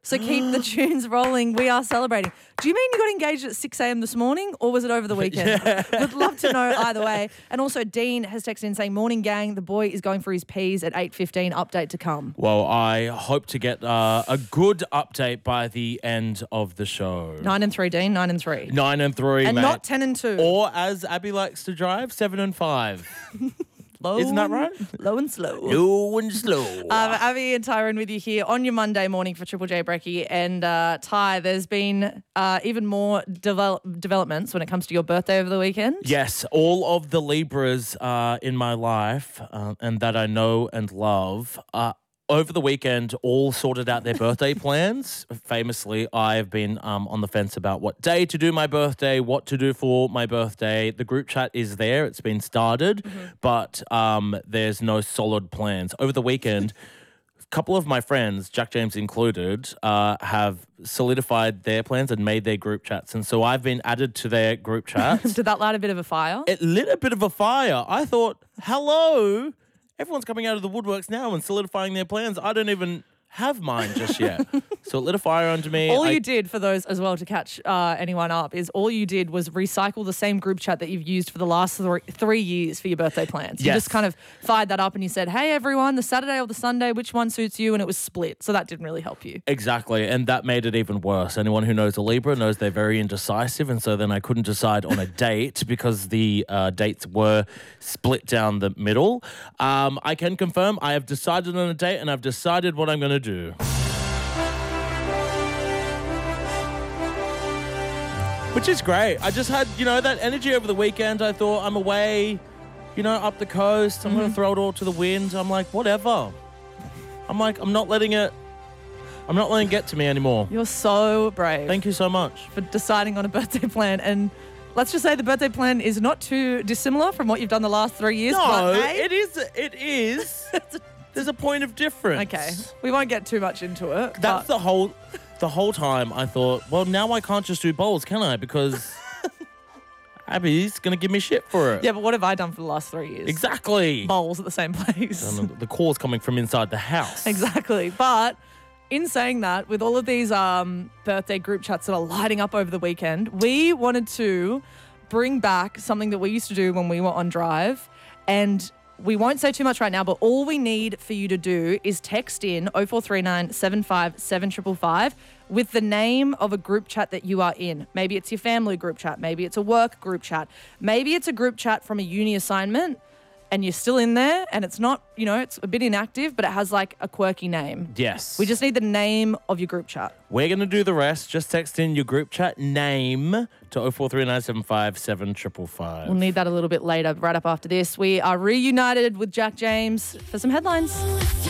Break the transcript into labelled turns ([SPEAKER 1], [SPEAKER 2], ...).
[SPEAKER 1] So keep the tunes rolling. We are celebrating. Do you mean you got engaged at 6 a.m. this morning or was it over the weekend? Would love to know either way. And also Dean has texted in saying, morning gang, the boy is going for his P's at 8:15. Update to come.
[SPEAKER 2] Well, I hope to get a good update by the end of the show.
[SPEAKER 1] 9 and 3, Dean. 9 and 3.
[SPEAKER 2] 9 and 3,
[SPEAKER 1] and
[SPEAKER 2] mate.
[SPEAKER 1] not 10 and 2.
[SPEAKER 2] Or as Abby likes to drive, 7 and 5.
[SPEAKER 1] Low
[SPEAKER 2] Isn't that right?
[SPEAKER 1] Low and slow.
[SPEAKER 2] Low and slow.
[SPEAKER 1] Abby and Tyron with you here on your Monday morning for Triple J Brekkie. And Ty, there's been even more developments when it comes to your birthday over the weekend.
[SPEAKER 2] Yes, all of the Libras in my life and that I know and love over the weekend all sorted out their birthday plans. Famously, I've been on the fence about what day to do my birthday, what to do for my birthday. The group chat is there. It's been started, but there's no solid plans. Over the weekend, a couple of my friends, Jack James included, have solidified their plans and made their group chats. And so I've been added to their group chats.
[SPEAKER 1] Did that light a bit of a fire?
[SPEAKER 2] It lit a bit of a fire. I thought, hello, everyone's coming out of the woodworks now and solidifying their plans. I don't even have mine just yet. So it lit a fire under me.
[SPEAKER 1] All you did for those as well to catch anyone up is all you did was recycle the same group chat that you've used for the last 3 years for your birthday plans. You just kind of fired that up and you said, hey, everyone, the Saturday or the Sunday, which one suits you? And it was split. So that didn't really help you.
[SPEAKER 2] Exactly. And that made it even worse. Anyone who knows a Libra knows they're very indecisive. And so then I couldn't decide on a date because the dates were split down the middle. I can confirm I have decided on a date and I've decided what I'm going to do. Which is great. I just had, that energy over the weekend. I thought I'm away, up the coast. I'm going to throw it all to the wind. I'm like, whatever. I'm not letting it get to me anymore.
[SPEAKER 1] You're so brave.
[SPEAKER 2] Thank you so much.
[SPEAKER 1] For deciding on a birthday plan. And let's just say the birthday plan is not too dissimilar from what you've done the last 3 years.
[SPEAKER 2] No,
[SPEAKER 1] but, hey,
[SPEAKER 2] it is. There's a point of difference.
[SPEAKER 1] Okay. We won't get too much into it.
[SPEAKER 2] That's the whole time I thought, well, now I can't just do bowls, can I? Because Abby's going to give me shit for it.
[SPEAKER 1] Yeah, but what have I done for the last 3 years?
[SPEAKER 2] Exactly.
[SPEAKER 1] Bowls at the same place.
[SPEAKER 2] And the call's coming from inside the house.
[SPEAKER 1] Exactly. But in saying that, with all of these birthday group chats that are lighting up over the weekend, we wanted to bring back something that we used to do when we were on Drive. And we won't say too much right now, but all we need for you to do is text in 0439 75 7555 with the name of a group chat that you are in. Maybe it's your family group chat. Maybe it's a work group chat. Maybe it's a group chat from a uni assignment and you're still in there and it's not, it's a bit inactive, but it has like a quirky name.
[SPEAKER 2] Yes.
[SPEAKER 1] We just need the name of your group chat.
[SPEAKER 2] We're going to do the rest. Just text in your group chat name to 0439 75 7555.
[SPEAKER 1] We'll need that a little bit later, right up after this. We are reunited with Jack James for some headlines.